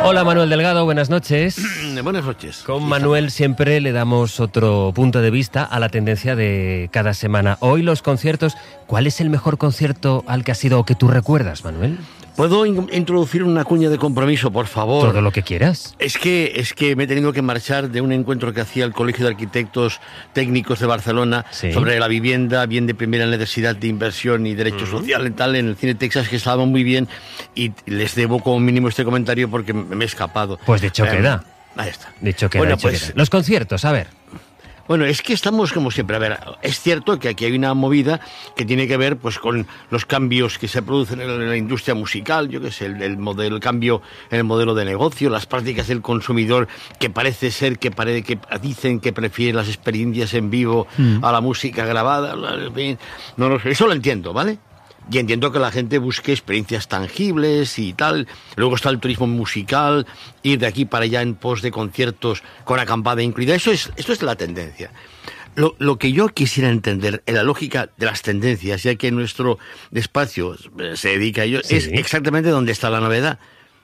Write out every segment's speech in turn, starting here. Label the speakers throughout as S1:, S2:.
S1: Hola Manuel Delgado, buenas noches.
S2: Buenas noches.
S1: Con Manuel siempre le damos otro punto de vista a la tendencia de cada semana. Hoy los conciertos. ¿Cuál es el mejor concierto al que has ido o que tú recuerdas, Manuel?
S2: ¿Puedo introducir una cuña de compromiso, por favor?
S1: Todo lo que quieras.
S2: Es que me he tenido que marchar de un encuentro que hacía el Colegio de Arquitectos Técnicos de Barcelona sobre la vivienda, bien de primera necesidad de inversión y derecho social y tal, en el Cine Texas, que estaba muy bien, y les debo como mínimo este comentario porque me he escapado.
S1: Pues dicho queda.
S2: Ahí está.
S1: Dicho queda,
S2: bueno,
S1: dicho
S2: pues,
S1: queda. Los conciertos, a ver.
S2: Bueno, es que estamos como siempre. A ver, es cierto que aquí hay una movida que tiene que ver pues con los cambios que se producen en la industria musical, yo qué sé, el cambio en el modelo de negocio, las prácticas del consumidor, que parece ser que dicen que prefiere las experiencias en vivo a la música grabada. No lo sé, eso lo entiendo, ¿vale? Y entiendo que la gente busque experiencias tangibles y tal. Luego está el turismo musical, ir de aquí para allá en pos de conciertos con acampada incluida. Esto es la tendencia. Lo que yo quisiera entender en la lógica de las tendencias, ya que nuestro espacio se dedica a ello, es exactamente dónde está la novedad.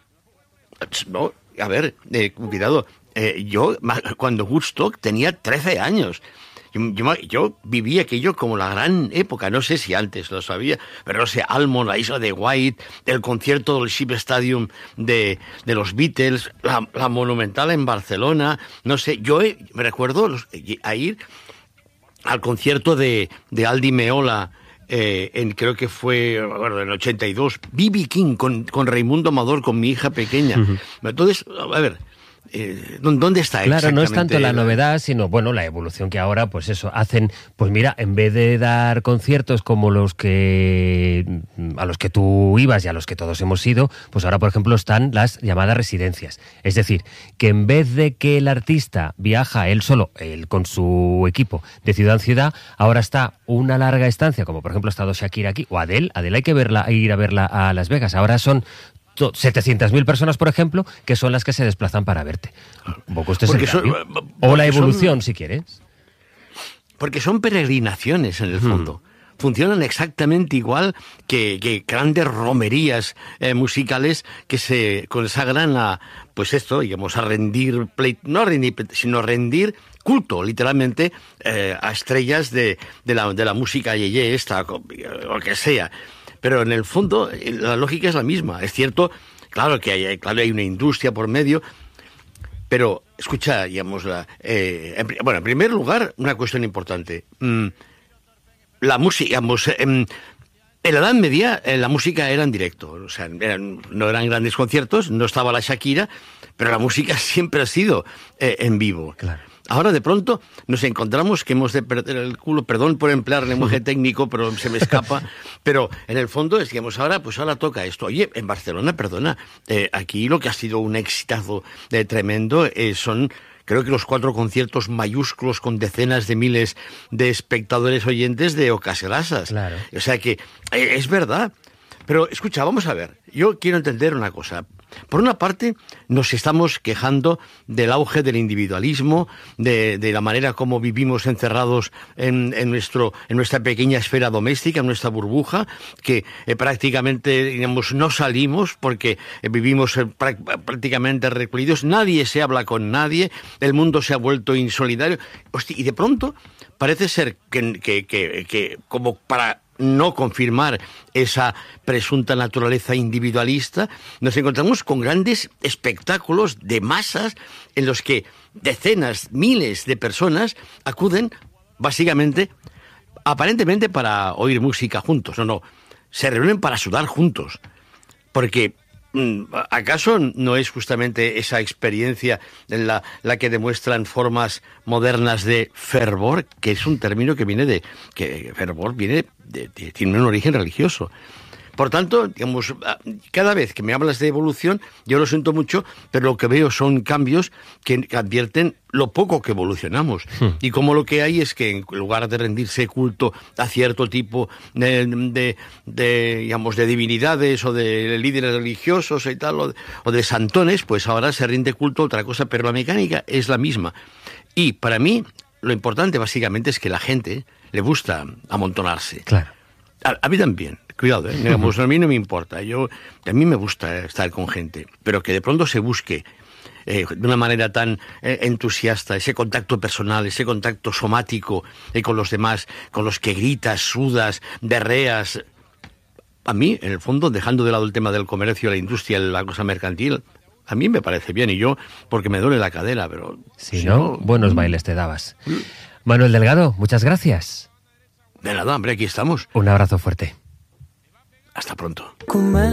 S2: No, a ver, cuidado. Yo, cuando Woodstock, tenía 13 años. Yo viví aquello como la gran época, no sé si antes lo sabía, pero no sé, Almond, la isla de White, el concierto del Ship Stadium de los Beatles, la Monumental en Barcelona, no sé, yo me recuerdo a ir al concierto de Aldi Meola, creo que fue en el 82, B.B. King con Raimundo Amador, con mi hija pequeña. Entonces, a ver, ¿dónde está exactamente?
S1: Claro, no es tanto la novedad, sino, bueno, la evolución que ahora, pues eso, hacen, pues mira, en vez de dar conciertos como a los que tú ibas y a los que todos hemos ido, pues ahora, por ejemplo, están las llamadas residencias. Es decir, que en vez de que el artista viaja él solo, él con su equipo, de ciudad en ciudad, ahora está una larga estancia, como por ejemplo ha estado Shakira aquí, o Adele hay que ir a verla a Las Vegas. Ahora son 700.000 personas, por ejemplo, que son las que se desplazan para verte. Un poco este es el cambio. O la evolución, si quieres.
S2: Porque son peregrinaciones, en el fondo. Funcionan exactamente igual que grandes romerías musicales que se consagran a, pues esto, digamos, a rendir, sino a rendir culto, literalmente, a estrellas de la música yeye esta, o que sea. Pero en el fondo la lógica es la misma. Es cierto, claro que hay una industria por medio, pero escucha, digamos, en primer lugar, una cuestión importante. La música, digamos, en la Edad Media la música era en directo, o sea, no eran grandes conciertos, no estaba la Shakira, pero la música siempre ha sido en vivo. Claro. Ahora de pronto nos encontramos que hemos de perder el culo, perdón por emplear lenguaje técnico, pero se me escapa, pero en el fondo es, digamos, ahora toca esto. Oye, en Barcelona, perdona, aquí lo que ha sido un exitazo tremendo son, creo que los 4 conciertos mayúsculos con decenas de miles de espectadores oyentes de Ocasgrasas. Claro. O sea que es verdad. Pero escucha, vamos a ver, yo quiero entender una cosa. Por una parte, nos estamos quejando del auge del individualismo, de la manera como vivimos encerrados en nuestra pequeña esfera doméstica, en nuestra burbuja, que prácticamente, digamos, no salimos porque vivimos prácticamente recluidos, nadie se habla con nadie, el mundo se ha vuelto insolidario. Hostia, y de pronto parece ser que como para no confirmar esa presunta naturaleza individualista, nos encontramos con grandes espectáculos de masas en los que decenas, miles de personas acuden básicamente, aparentemente para oír música juntos. No, se reúnen para sudar juntos. Porque ¿acaso no es justamente esa experiencia en la que demuestran formas modernas de fervor, que es un término que fervor tiene un origen religioso? Por tanto, digamos, cada vez que me hablas de evolución, yo lo siento mucho, pero lo que veo son cambios que advierten lo poco que evolucionamos. Y como lo que hay es que en lugar de rendirse culto a cierto tipo de divinidades o de líderes religiosos y tal, o de santones, pues ahora se rinde culto a otra cosa, pero la mecánica es la misma. Y para mí, lo importante básicamente es que la gente le gusta amontonarse.
S1: Claro.
S2: A mí también. Cuidado, digamos, a mí no me importa. A mí me gusta estar con gente, pero que de pronto se busque de una manera tan entusiasta ese contacto personal, ese contacto somático con los demás, con los que gritas, sudas, berreas. A mí, en el fondo, dejando de lado el tema del comercio, la industria, la cosa mercantil, a mí me parece bien, y yo, porque me duele la cadera, pero...
S1: Si no, buenos bailes te dabas. Manuel Delgado, muchas gracias.
S2: De nada, hombre, aquí estamos.
S1: Un abrazo fuerte.
S2: Hasta pronto.